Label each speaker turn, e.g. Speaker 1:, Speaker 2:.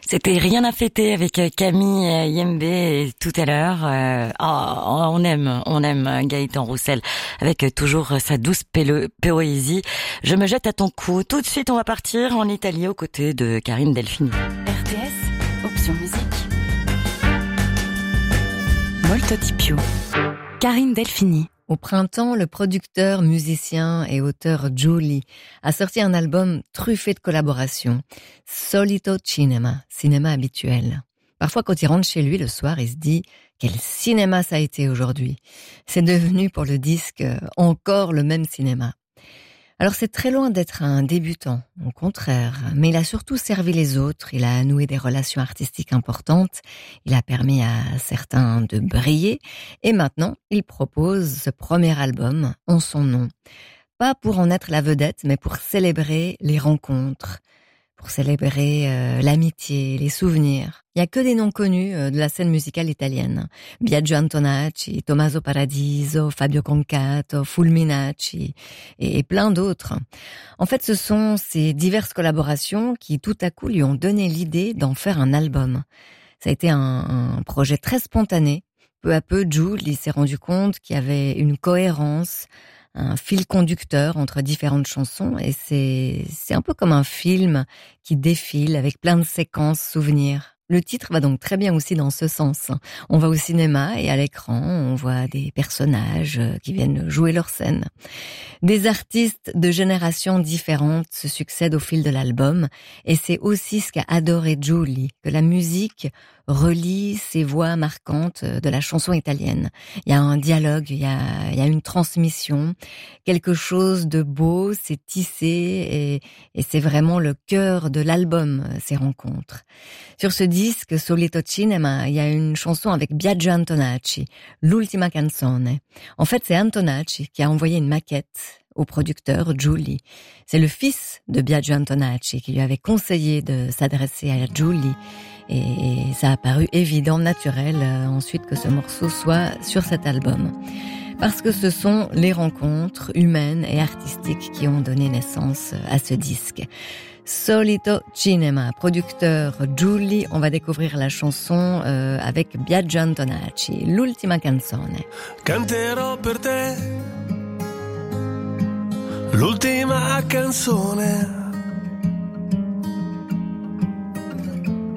Speaker 1: C'était Rien à fêter avec Camille Yembe tout à l'heure. On aime Gaëtan Roussel avec toujours sa douce poésie. Je me jette à ton cou. Tout de suite, on va partir en Italie aux côtés de Karine Delphini.
Speaker 2: RTS, option musique. Molto di più. Karine Delphini.
Speaker 3: Au printemps, le producteur, musicien et auteur Giulli a sorti un album truffé de collaborations. Solito Cinema, cinéma habituel. Parfois, quand il rentre chez lui le soir, il se dit « Quel cinéma ça a été aujourd'hui !» C'est devenu pour le disque encore le même cinéma. Alors c'est très loin d'être un débutant, au contraire, mais il a surtout servi les autres, il a noué des relations artistiques importantes, il a permis à certains de briller, et maintenant il propose ce premier album en son nom. Pas pour en être la vedette, mais pour célébrer les rencontres, pour célébrer l'amitié, les souvenirs. Il n'y a que des noms connus de la scène musicale italienne. Biagio Antonacci, Tommaso Paradiso, Fabio Concato, Fulminacci et plein d'autres. En fait, ce sont ces diverses collaborations qui tout à coup lui ont donné l'idée d'en faire un album. Ça a été un projet très spontané. Peu à peu, Giulli s'est rendu compte qu'il y avait une cohérence, un fil conducteur entre différentes chansons et c'est un peu comme un film qui défile avec plein de séquences, souvenirs. Le titre va donc très bien aussi dans ce sens. On va au cinéma et à l'écran, on voit des personnages qui viennent jouer leur scène. Des artistes de générations différentes se succèdent au fil de l'album et c'est aussi ce qu'a adoré Giulli, que la musique relie ces voix marquantes de la chanson italienne. Il y a un dialogue, il y a une transmission, quelque chose de beau, c'est tissé et c'est vraiment le cœur de l'album, ces rencontres. Sur ce disque, Solito Cinema, il y a une chanson avec Biagio Antonacci, L'ultima canzone. En fait, c'est Antonacci qui a envoyé une maquette au producteur Giulli. C'est le fils de Biagio Antonacci qui lui avait conseillé de s'adresser à Giulli. Et ça a paru évident, naturel, ensuite que ce morceau soit sur cet album. Parce que ce sont les rencontres humaines et artistiques qui ont donné naissance à ce disque. Solito Cinema, producteur Giulli, on va découvrir la chanson avec Biagio Antonacci, L'ultima canzone.
Speaker 4: Canterò per te l'ultima canzone